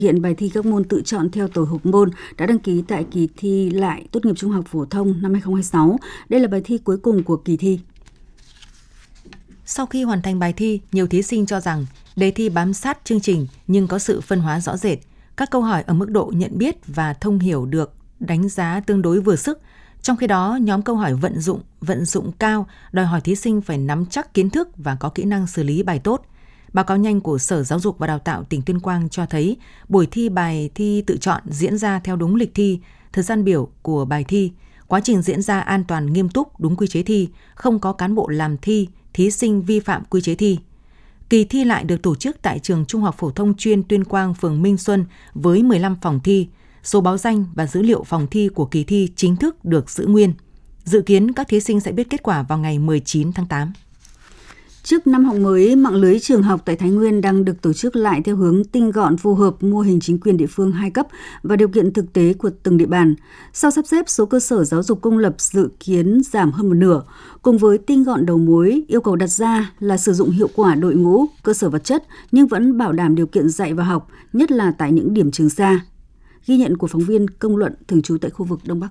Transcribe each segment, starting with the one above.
Hiện bài thi các môn tự chọn theo tổ hợp môn đã đăng ký tại kỳ thi lại tốt nghiệp trung học phổ thông năm 2026. Đây là bài thi cuối cùng của kỳ thi. Sau khi hoàn thành bài thi, nhiều thí sinh cho rằng đề thi bám sát chương trình nhưng có sự phân hóa rõ rệt. Các câu hỏi ở mức độ nhận biết và thông hiểu được đánh giá tương đối vừa sức. Trong khi đó, nhóm câu hỏi vận dụng cao đòi hỏi thí sinh phải nắm chắc kiến thức và có kỹ năng xử lý bài tốt. Báo cáo nhanh của Sở Giáo dục và Đào tạo tỉnh Tuyên Quang cho thấy buổi thi bài thi tự chọn diễn ra theo đúng lịch thi, thời gian biểu của bài thi, quá trình diễn ra an toàn nghiêm túc, đúng quy chế thi, không có cán bộ làm thi, thí sinh vi phạm quy chế thi. Kỳ thi lại được tổ chức tại trường Trung học phổ thông chuyên Tuyên Quang, phường Minh Xuân với 15 phòng thi. Số báo danh và dữ liệu phòng thi của kỳ thi chính thức được giữ nguyên. Dự kiến các thí sinh sẽ biết kết quả vào ngày 19 tháng 8. Trước năm học mới, mạng lưới trường học tại Thái Nguyên đang được tổ chức lại theo hướng tinh gọn, phù hợp mô hình chính quyền địa phương 2 cấp và điều kiện thực tế của từng địa bàn. Sau sắp xếp, số cơ sở giáo dục công lập dự kiến giảm hơn một nửa. Cùng với tinh gọn đầu mối, yêu cầu đặt ra là sử dụng hiệu quả đội ngũ, cơ sở vật chất nhưng vẫn bảo đảm điều kiện dạy và học, nhất là tại những điểm trường xa. Ghi nhận của phóng viên Công Luận thường trú tại khu vực Đông Bắc.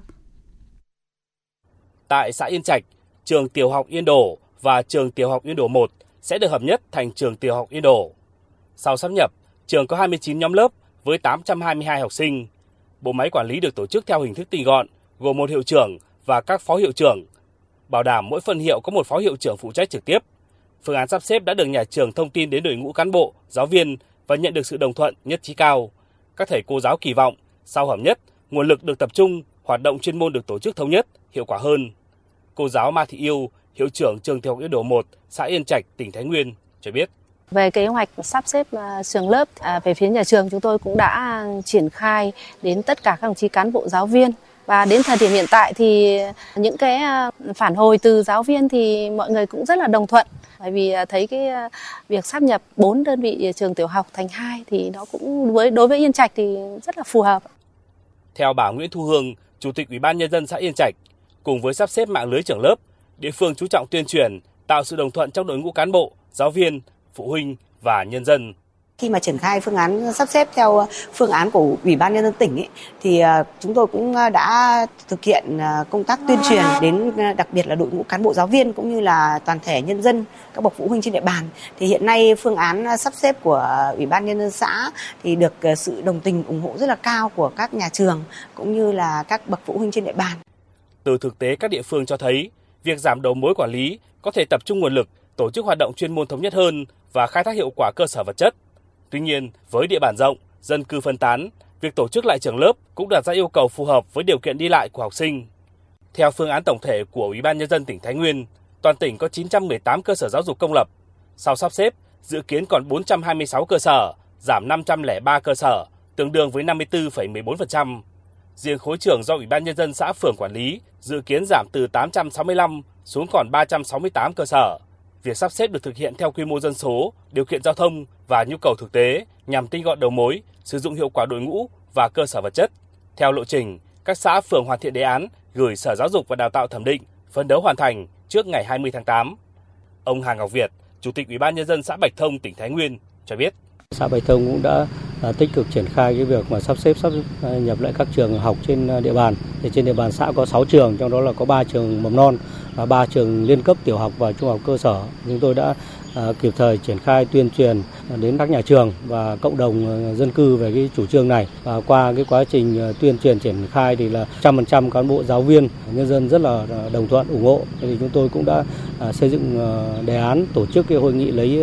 Tại xã Yên Trạch, trường tiểu học Yên Đổ và trường tiểu học Yên Đổ 1 sẽ được hợp nhất thành trường tiểu học Yên Đổ. Sau sáp nhập, trường có 29 nhóm lớp với 822 học sinh. Bộ máy quản lý được tổ chức theo hình thức tinh gọn, gồm một hiệu trưởng và các phó hiệu trưởng, bảo đảm mỗi phân hiệu có một phó hiệu trưởng phụ trách trực tiếp. Phương án sắp xếp đã được nhà trường thông tin đến đội ngũ cán bộ, giáo viên và nhận được sự đồng thuận nhất trí cao. Các thầy cô giáo kỳ vọng sau hợp nhất, nguồn lực được tập trung, hoạt động chuyên môn được tổ chức thống nhất, hiệu quả hơn. Cô giáo Ma Thị Yêu, hiệu trưởng trường tiểu học Yên Đổ 1, xã Yên Trạch, tỉnh Thái Nguyên cho biết. Về kế hoạch sắp xếp trường lớp, về phía nhà trường chúng tôi cũng đã triển khai đến tất cả các đồng chí cán bộ giáo viên. Và đến thời điểm hiện tại thì những cái phản hồi từ giáo viên thì mọi người cũng rất là đồng thuận. Bởi vì thấy cái việc sáp nhập 4 đơn vị trường tiểu học thành 2 thì nó cũng đối với Yên Trạch thì rất là phù hợp. Theo bà Nguyễn Thu Hương, Chủ tịch Ủy ban Nhân dân xã Yên Trạch, cùng với sắp xếp mạng lưới trường lớp, địa phương chú trọng tuyên truyền, tạo sự đồng thuận trong đội ngũ cán bộ, giáo viên, phụ huynh và nhân dân. Khi mà triển khai phương án sắp xếp theo phương án của Ủy ban Nhân dân tỉnh thì chúng tôi cũng đã thực hiện công tác tuyên truyền đến đặc biệt là đội ngũ cán bộ giáo viên cũng như là toàn thể nhân dân, các bậc phụ huynh trên địa bàn. Thì hiện nay phương án sắp xếp của Ủy ban Nhân dân xã thì được sự đồng tình ủng hộ rất là cao của các nhà trường cũng như là các bậc phụ huynh trên địa bàn. Từ thực tế các địa phương cho thấy, việc giảm đầu mối quản lý có thể tập trung nguồn lực, tổ chức hoạt động chuyên môn thống nhất hơn và khai thác hiệu quả cơ sở vật chất. Tuy nhiên, với địa bàn rộng, dân cư phân tán, việc tổ chức lại trường lớp cũng đặt ra yêu cầu phù hợp với điều kiện đi lại của học sinh. Theo phương án tổng thể của Ủy ban Nhân dân tỉnh Thái Nguyên, toàn tỉnh có 918 cơ sở giáo dục công lập. Sau sắp xếp, dự kiến còn 426 cơ sở, giảm 503 cơ sở, tương đương với 54,14%. Riêng khối trường do Ủy ban Nhân dân xã phường quản lý dự kiến giảm từ 865 xuống còn 368 cơ sở. Việc sắp xếp được thực hiện theo quy mô dân số, điều kiện giao thông và nhu cầu thực tế nhằm tinh gọn đầu mối, sử dụng hiệu quả đội ngũ và cơ sở vật chất. Theo lộ trình, các xã phường hoàn thiện đề án gửi Sở Giáo dục và Đào tạo thẩm định, phấn đấu hoàn thành trước ngày 20 tháng 8. Ông Hà Ngọc Việt, Chủ tịch Ủy ban Nhân dân xã Bạch Thông, tỉnh Thái Nguyên cho biết. Xã Bạch Thông cũng đã tích cực triển khai cái việc mà sắp nhập lại các trường học trên địa bàn. Thì trên địa bàn xã có 6 trường, trong đó là có 3 trường mầm non và 3 trường liên cấp tiểu học và trung học cơ sở. Chúng tôi đã kịp thời triển khai tuyên truyền đến các nhà trường và cộng đồng dân cư về cái chủ trương này. Và qua cái quá trình tuyên truyền triển khai thì là 100% cán bộ giáo viên, nhân dân rất là đồng thuận ủng hộ. Thì chúng tôi cũng đã xây dựng đề án tổ chức cái hội nghị lấy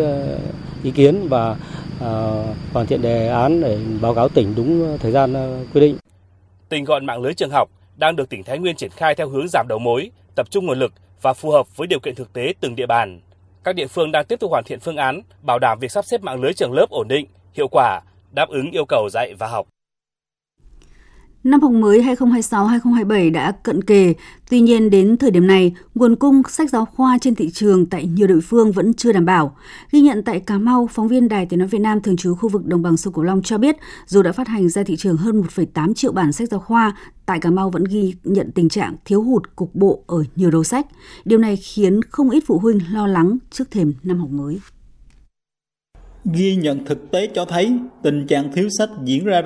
ý kiến và hoàn thiện đề án để báo cáo tỉnh đúng thời gian quy định. Tinh gọn mạng lưới trường học đang được tỉnh Thái Nguyên triển khai theo hướng giảm đầu mối, tập trung nguồn lực và phù hợp với điều kiện thực tế từng địa bàn. Các địa phương đang tiếp tục hoàn thiện phương án bảo đảm việc sắp xếp mạng lưới trường lớp ổn định, hiệu quả, đáp ứng yêu cầu dạy và học. Năm học mới 2026-2027 đã cận kề, tuy nhiên đến thời điểm này, nguồn cung sách giáo khoa trên thị trường tại nhiều địa phương vẫn chưa đảm bảo. Ghi nhận tại Cà Mau, phóng viên Đài Tiếng nói Việt Nam thường trú khu vực đồng bằng sông Cửu Long cho biết, dù đã phát hành ra thị trường hơn 1,8 triệu bản sách giáo khoa, tại Cà Mau vẫn ghi nhận tình trạng thiếu hụt cục bộ ở nhiều đầu sách. Điều này khiến không ít phụ huynh lo lắng trước thềm năm học mới. Ghi nhận thực tế cho thấy tình trạng thiếu sách diễn ra